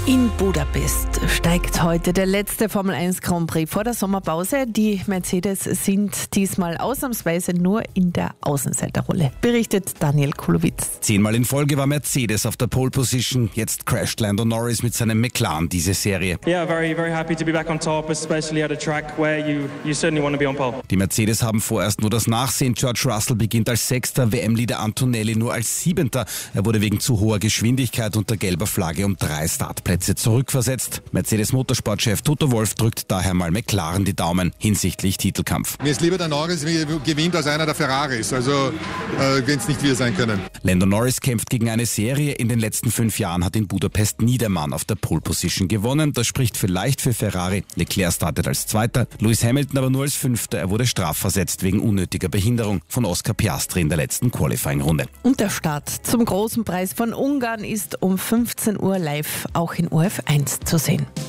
In Budapest steigt heute der letzte Formel 1 Grand Prix vor der Sommerpause. Die Mercedes sind diesmal ausnahmsweise nur in der Außenseiterrolle, berichtet Daniel Kulowitz. 10-mal in Folge war Mercedes auf der Pole Position. Jetzt crasht Lando Norris mit seinem McLaren diese Serie. Yeah, very, very happy to be back on top, especially at a track where you certainly want to be on pole. Die Mercedes haben vorerst nur das Nachsehen. George Russell beginnt als Sechster, WM-Leader Antonelli nur als Siebenter. Er wurde wegen zu hoher Geschwindigkeit unter gelber Flagge um 3 Startplätze zurückversetzt. Mercedes-Motorsportchef Toto Wolff drückt daher mal McLaren die Daumen hinsichtlich Titelkampf. Mir ist lieber der Norris gewinnt als einer der Ferraris, also wenn es nicht wir sein können. Lando Norris kämpft gegen eine Serie. In den letzten 5 Jahren hat in Budapest nie der Mann auf der Pole Position gewonnen. Das spricht vielleicht für Ferrari. Leclerc startet als Zweiter, Lewis Hamilton aber nur als Fünfter. Er wurde strafversetzt wegen unnötiger Behinderung von Oscar Piastri in der letzten Qualifying-Runde. Und der Start zum großen Preis von Ungarn ist um 15 Uhr live auch in ORF1 zu sehen.